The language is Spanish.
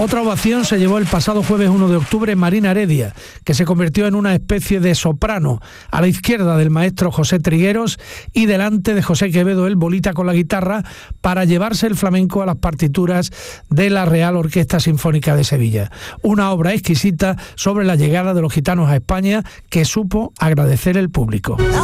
Otra ovación se llevó el pasado jueves 1 de octubre Marina Heredia, que se convirtió en una especie de soprano a la izquierda del maestro José Trigueros y delante de José Quevedo el Bolita con la guitarra, para llevarse el flamenco a las partituras de la Real Orquesta Sinfónica de Sevilla. Una obra exquisita sobre la llegada de los gitanos a España que supo agradecer el público.